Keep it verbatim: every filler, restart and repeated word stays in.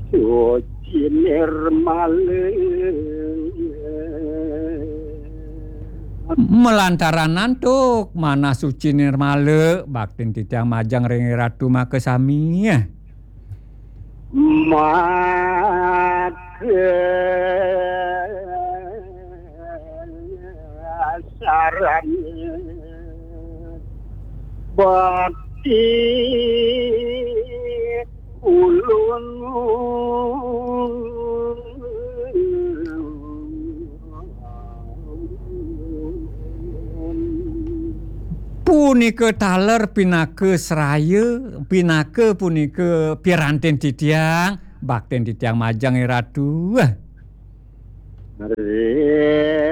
suci nirmale melantaran nantuk mana suci nirmale baktin titiang majang ring ratu make sami make saran bakti ulun punike taler pinake seraya pinake punike piranten titiang bakten titiang majang ratu Re